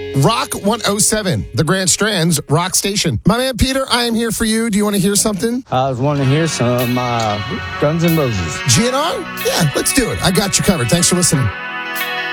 Rock 107, the Grand Strand's rock station. My man Peter, I am here for you. Do you want to hear something? I was wanting to hear some Guns N' Roses. GNR? Yeah, let's do it. I got you covered. Thanks for listening.